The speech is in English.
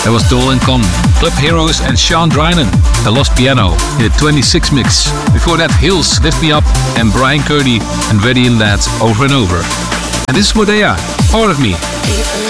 That was Dolan Con, Club Heroes and Sean Drynan, The Lost Piano in the 26 mix. Before that, Hills, Lift Me Up, and Brian Kearney and Ready in That, Over and Over. And this is Modea, Part of Me.